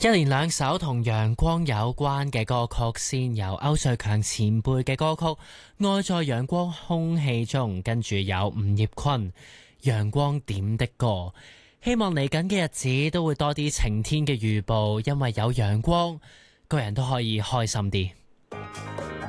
一連兩首同陽光有關嘅歌曲，先由歐瑞強前輩嘅歌曲《愛在陽光空氣中》，跟住有吳業坤《陽光點的歌》。希望嚟緊嘅日子都會多啲晴天嘅預報，因為有陽光，個人都可以開心啲。